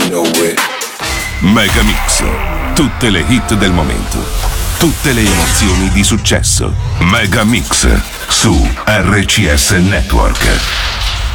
know it. Mega Mix, tutte le hit del momento, tutte le emozioni di successo. Mega Mix su RCS Network.